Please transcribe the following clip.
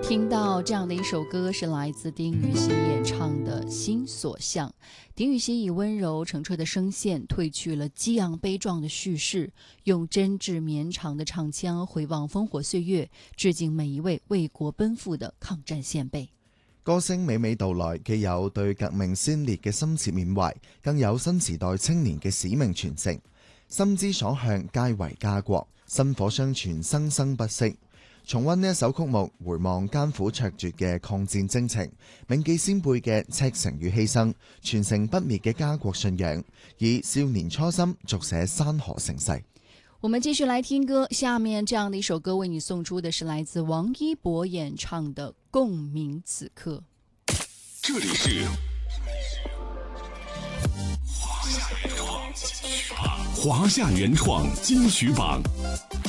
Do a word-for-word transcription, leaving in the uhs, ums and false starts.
听到这样的一首歌，是来自丁禹兮演唱的《心所向》。丁禹兮以温柔澄澈的声线褪去了激昂悲壮的叙事，用真挚绵长的唱腔回望烽火岁月，致敬每一位为国奔赴的抗戰先輩。 歌聲娓娓道來，既有對革命先烈嘅深切緬懷，更有新時代青年嘅使命傳承。心之所向，皆為家國，薪火相傳，生生不息。重溫呢一首曲目，回望艱苦卓絕嘅抗戰征程，銘記先輩嘅赤誠與犧牲，傳承不滅嘅家國信仰，以少年初心續寫山河盛世。 我們繼續來聽歌，下面這樣的一首歌為你送出的是來自王一博演唱的《共鳴此刻》。 這裡是華夏原創金曲榜，華夏原創金曲榜。